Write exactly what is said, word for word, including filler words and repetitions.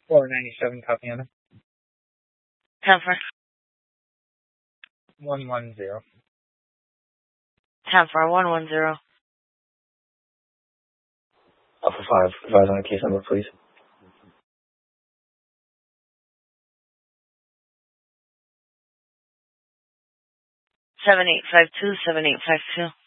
four ninety-seven, Tatiana. ten four. one one zero. ten four, one one zero. Alpha five, advise on a case number, please. seven eight five two, seven eight five two.